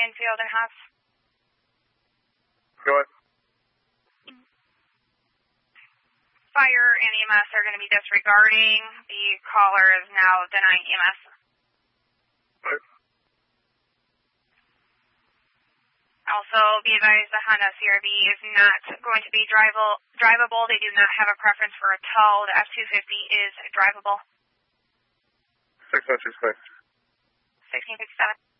Mansfield and Haas. Go ahead. Fire and EMS are going to be disregarding. The caller is now denying EMS. Right. Also, be advised the Honda CRV is not going to be drivable. They do not have a preference for a tow. The F-250 is drivable. 6165. 1667.